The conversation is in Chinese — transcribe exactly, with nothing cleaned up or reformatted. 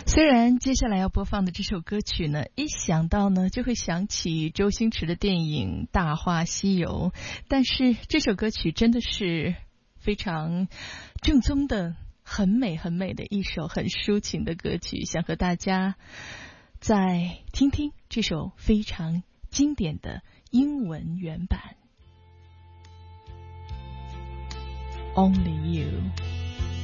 虽然接下来要播放的这首歌曲呢，一想到呢就会想起周星驰的电影《大话西游》，但是这首歌曲真的是非常正宗的、很美很美的一首很抒情的歌曲，想和大家再听听这首非常经典的英文原版。Only You。